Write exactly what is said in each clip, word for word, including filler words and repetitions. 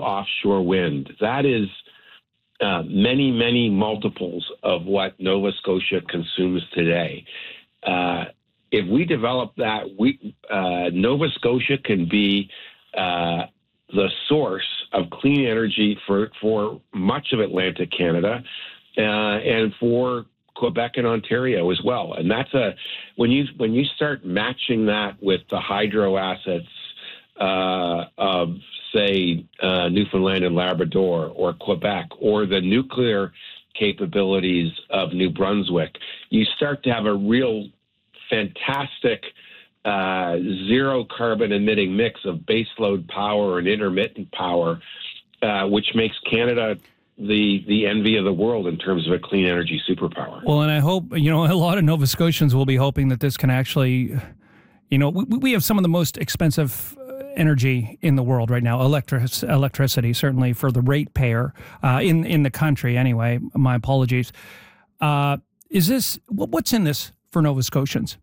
offshore wind. That is uh, many, many multiples of what Nova Scotia consumes today. Uh, if we develop that, we uh, Nova Scotia can be uh, the source of clean energy for, for much of Atlantic Canada uh, and for Quebec and Ontario as well. And that's a when you when you start matching that with the hydro assets uh, of, say, uh, Newfoundland and Labrador or Quebec, or the nuclear capabilities of New Brunswick, you start to have a real fantastic uh, zero carbon emitting mix of baseload power and intermittent power, uh, which makes Canada the the envy of the world in terms of a clean energy superpower. Well, and I hope, you know, a lot of Nova Scotians will be hoping that this can actually, you know, we, we have some of the most expensive energy in the world right now, electric, electricity, certainly for the ratepayer uh, in, in the country anyway. My apologies. Uh, is this, what's in this for Nova Scotians?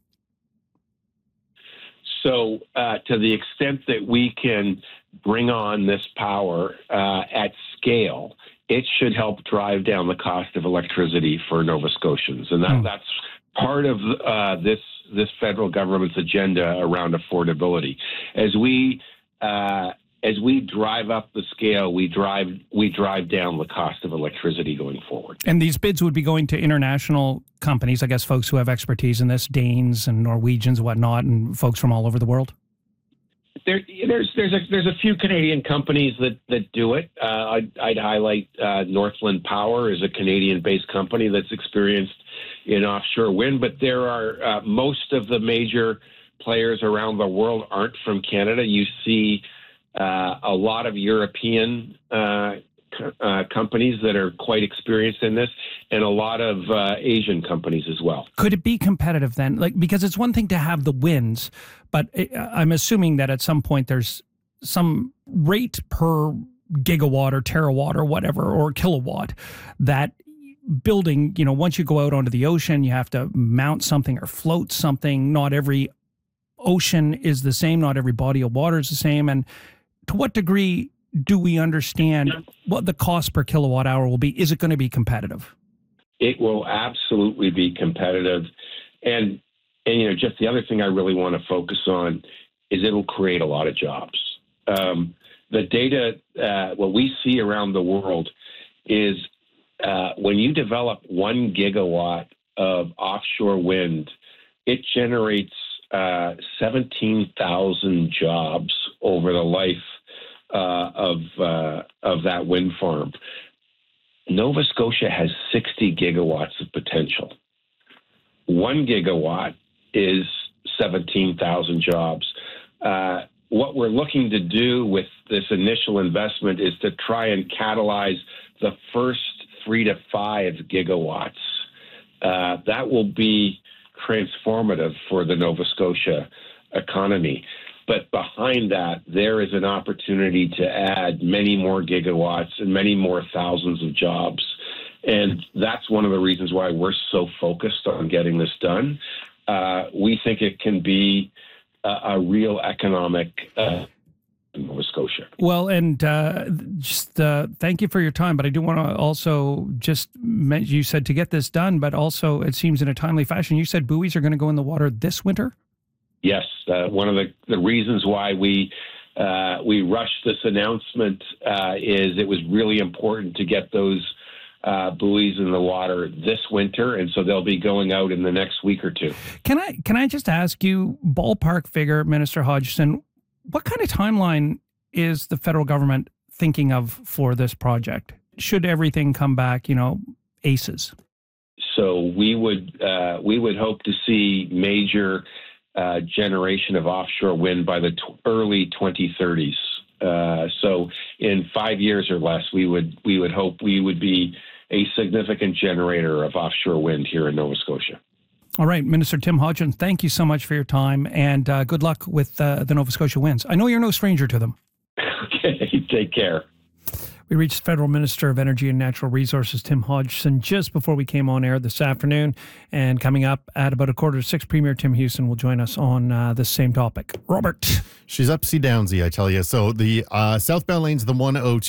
So uh, to the extent that we can bring on this power uh, at scale, it should help drive down the cost of electricity for Nova Scotians. And that, mm. that's part of uh, this this federal government's agenda around affordability. As we uh, as we drive up the scale, we drive we drive down the cost of electricity going forward. And these bids would be going to international companies, I guess, folks who have expertise in this, Danes and Norwegians and whatnot, and folks from all over the world? There, there's there's a there's a few Canadian companies that, that do it. Uh, I'd, I'd highlight uh, Northland Power is a Canadian-based company that's experienced in offshore wind, but there are uh, most of the major players around the world aren't from Canada. You see uh, a lot of European uh, uh, companies that are quite experienced in this, and a lot of uh, Asian companies as well. Could it be competitive then? Like, because it's one thing to have the winds, but I'm assuming that at some point there's some rate per gigawatt or terawatt or whatever, or kilowatt that building, you know, once you go out onto the ocean, you have to mount something or float something. Not every ocean is the same. Not every body of water is the same. And to what degree do we understand what the cost per kilowatt hour will be? Is it going to be competitive? It will absolutely be competitive. And, and you know, just the other thing I really want to focus on is it'll create a lot of jobs. Um, the data, uh, what we see around the world is uh, when you develop one gigawatt of offshore wind, it generates uh, seventeen thousand jobs over the life uh, of uh, of that wind farm. Nova Scotia has sixty gigawatts of potential. One gigawatt is seventeen thousand jobs. Uh, what we're looking to do with this initial investment is to try and catalyze the first three to five gigawatts. Uh, that will be transformative for the Nova Scotia economy. But behind that, there is an opportunity to add many more gigawatts and many more thousands of jobs. And that's one of the reasons why we're so focused on getting this done. Uh, we think it can be a, a real economic uh, in Nova Scotia. Well, and uh, just uh, thank you for your time. But I do want to also just mention, you said to get this done, but also it seems in a timely fashion. You said buoys are going to go in the water this winter? Yes, uh, one of the, the reasons why we uh, we rushed this announcement uh, is it was really important to get those uh, buoys in the water this winter, and so they'll be going out in the next week or two. Can I can I just ask you, ballpark figure, Minister Hodgson, what kind of timeline is the federal government thinking of for this project? Should everything come back, you know, aces? So we would uh, we would hope to see major Uh, generation of offshore wind by the t- early twenty thirties. Uh, so in five years or less, we would we would hope we would be a significant generator of offshore wind here in Nova Scotia. All right, Minister Tim Hodgson, thank you so much for your time, and uh, good luck with uh, the Nova Scotia winds. I know you're no stranger to them. Okay, take care. We reached Federal Minister of Energy and Natural Resources, Tim Hodgson, just before we came on air this afternoon. And coming up at about a quarter to six, Premier Tim Houston will join us on uh, this same topic. Robert. She's upsy downsy, I tell you. So the uh, southbound lanes, the one oh two.